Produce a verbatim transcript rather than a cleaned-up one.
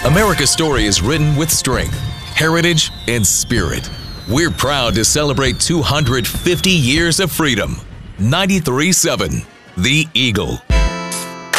America's story is written with strength, heritage, and spirit. We're proud to celebrate two hundred fifty years of freedom. ninety-three point seven The Eagle.